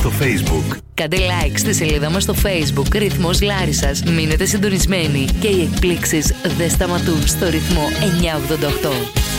στο Facebook. Κάντε like στη σελίδα μας στο Facebook Ρυθμός Λάρισσας. Μείνετε συντονισμένοι και οι εκπλήξεις δεν σταματούν στο ρυθμό 988.